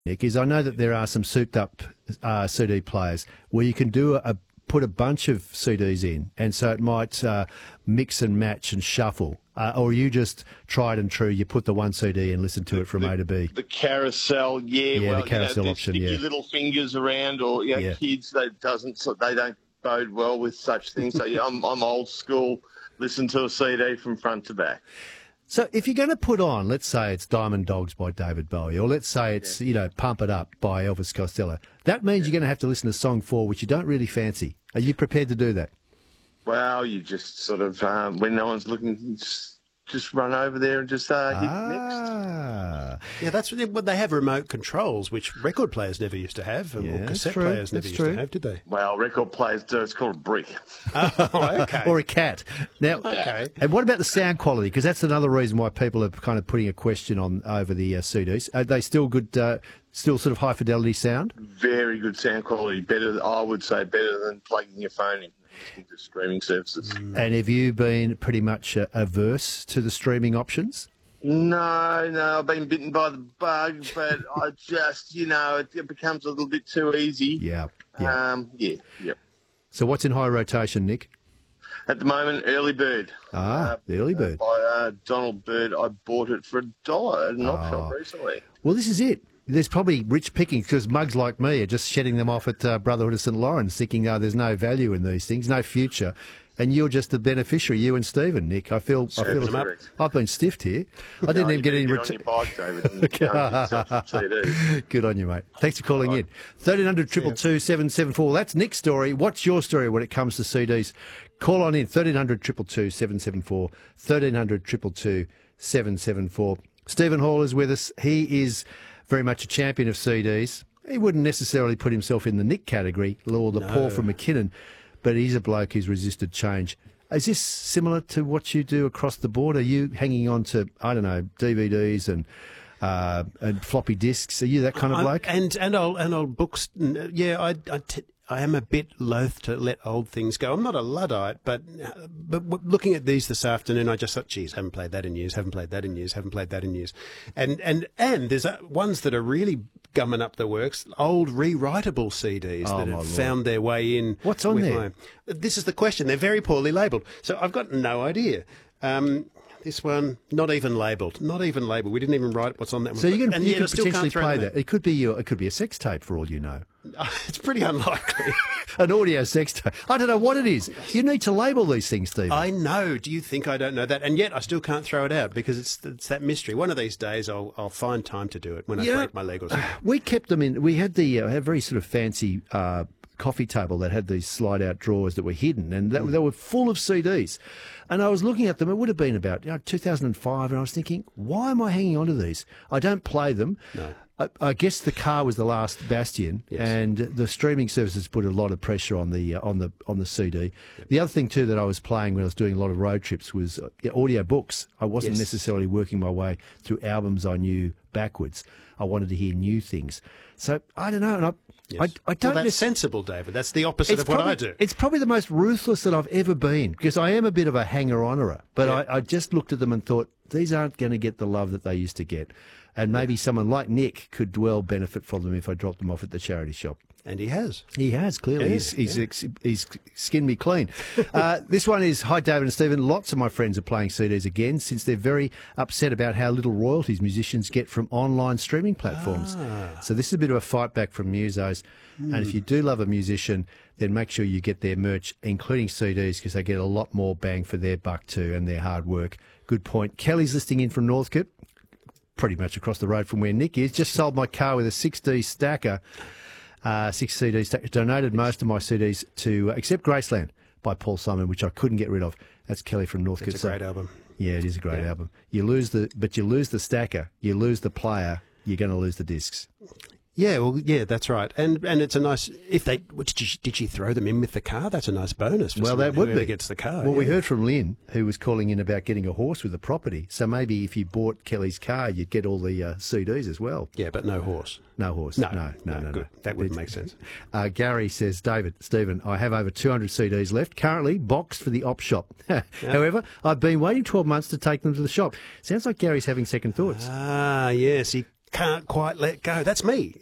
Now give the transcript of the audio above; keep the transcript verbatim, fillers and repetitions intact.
Nick, is I know that there are some souped-up uh, C D players where you can do a, a put a bunch of C Ds in, and so it might uh, mix and match and shuffle. Uh, or you just tried and true, you put the one C D and listen to the, it from the, A to B. The carousel, yeah. Yeah, well, the carousel you know, option, stick yeah. your little fingers around, or you know, Yeah. kids, they doesn't, so they don't bode well with such things. So yeah, I'm, I'm old school. Listen to a C D from front to back. So if you're going to put on, let's say it's Diamond Dogs by David Bowie, or let's say it's, yeah. you know, Pump It Up by Elvis Costello, that means yeah. you're going to have to listen to song four, which you don't really fancy. Are you prepared to do that? Well, you just sort of, um, when no one's looking, just, just run over there and just uh, hit ah. next. Yeah, that's what they have, remote controls, which record players never used to have, yeah, or cassette true. players never that's used true. to have, did they? Well, record players do. It's called a brick. Oh, okay. Or a cat. Now, okay. And what about the sound quality? Because that's another reason why people are kind of putting a question on over the uh, C Ds. Are they still good, uh, still sort of high fidelity sound? Very good sound quality. Better, I would say, better than plugging your phone in into streaming services. Mm. And have you been pretty much uh, averse to the streaming options? No, no, I've been bitten by the bug, but I just, you know, it, it becomes a little bit too easy. Yeah, yeah. Um, yeah, yeah. So what's in high rotation, Nick? At the moment, Early Bird. Ah, uh, the Early Bird. By uh, Donald Bird. I bought it for a dollar at an op shop recently. Well, this is it. There's probably rich pickings because mugs like me are just shedding them off at uh, Brotherhood of St Lawrence, thinking, oh, there's no value in these things, no future. And you're just the beneficiary, you and Stephen, Nick. I feel, I feel them up. I've been stiffed here. I didn't No, even get any return. Get on your bike, David, and go and get yourself some C Ds. Good on you, mate. Thanks for calling in. thirteen hundred, two two two, seven seven four. That's Nick's story. What's your story when it comes to C Ds? Call on in, thirteen hundred, two two two, seven seven four, thirteen hundred, two two two, seven seven four. Stephen Hall is with us. He is very much a champion of C Ds. He wouldn't necessarily put himself in the Nick category, or the No. Paul from McKinnon, but he's a bloke who's resisted change. Is this similar to what you do across the board? Are you hanging on to, I don't know, D V Ds and uh, and floppy disks? Are you that kind of I'm- bloke? And and old and old books. Yeah, I I, t- I am a bit loath to let old things go. I'm not a luddite, but but w- looking at these this afternoon, I just thought, geez, haven't played that in years, haven't played that in years, haven't played that in years, and and and there's uh, ones that are really gumming up the works. Old rewritable C Ds Oh, that my have Lord. found their way in. What's on with there? my- this is the question. They're very poorly labelled, so I've got no idea. Um, This one, not even labelled. Not even labelled. We didn't even write what's on that one. So you can, And you yet I can still can't potentially throw play them that. It could be your, it could be a sex tape for all you know. out. It's pretty unlikely. An audio sex tape. I don't know what it is. You need to label these things, Steve. I know. Do you think I don't know that? And yet I still can't throw it out because it's it's that mystery. One of these days I'll I'll find time to do it when I Yeah. break my leg or something. We kept them in. We had the uh, had a very sort of fancy uh, coffee table that had these slide out drawers that were hidden, and that, they were full of C Ds. And I was looking at them. It would have been about you know, two thousand five, and I was thinking, why am I hanging on to these? I don't play them. No. I, I guess the car was the last bastion, Yes. and the streaming services put a lot of pressure on the uh, on the on the C D. The other thing too that I was playing when I was doing a lot of road trips was uh, audio books. I wasn't Yes. necessarily working my way through albums I knew backwards. I wanted to hear new things. So I don't know, and I Yes. I, I don't. Well, that's necess- sensible, David. That's the opposite of what probably, I do. It's probably the most ruthless that I've ever been because I am a bit of a hanger-onerer. But Yeah. I, I just looked at them and thought these aren't going to get the love that they used to get, and maybe someone like Nick could well benefit from them if I dropped them off at the charity shop. And he has. He has, clearly. Yeah, he's, he's, yeah. ex- he's skinned me clean. uh, this one is, hi, David and Stephen. Lots of my friends are playing C Ds again since they're very upset about how little royalties musicians get from online streaming platforms. Ah. So this is a bit of a fight back from musos. Hmm. And if you do love a musician, then make sure you get their merch, including C Ds, because they get a lot more bang for their buck too and their hard work. Good point. Kelly's listening in from Northcote, pretty much across the road from where Nick is. Just sold my car with a six D stacker. Uh, six C Ds. Donated most of my C Ds to uh, except Graceland by Paul Simon, which I couldn't get rid of. That's Kelly from Northcote. It's a great album. Yeah, it is a great Yeah. album. You lose the, but you lose the stacker, you lose the player, you're going to lose the discs. Yeah, well, yeah, that's right. And and it's a nice. If they did, you, did she throw them in with the car? That's a nice bonus. For Well, that someone, would whoever be. gets the car. Well, we yeah. heard from Lynn, who was calling in about getting a horse with the property. So maybe if you bought Kelly's car, you'd get all the uh, C Ds as well. Yeah, but no horse. No horse. No, no, no, no, no. good. no. That wouldn't It's- make sense. Uh, Gary says, David, Stephen, I have over two hundred C Ds left, currently boxed for the op shop. However, I've been waiting twelve months to take them to the shop. Sounds like Gary's having second thoughts. Ah, yes. He can't quite let go. That's me.